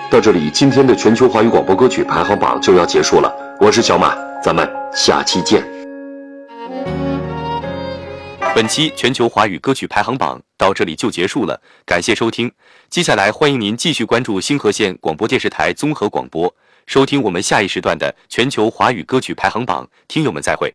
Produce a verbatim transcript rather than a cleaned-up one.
到这里，今天的全球华语广播歌曲排行榜就要结束了。我是小马，咱们下期见。 本期全球华语歌曲排行榜到这里就结束了，感谢收听。接下来欢迎您继续关注星河县广播电视台综合广播，收听我们下一时段的全球华语歌曲排行榜。听友们再会。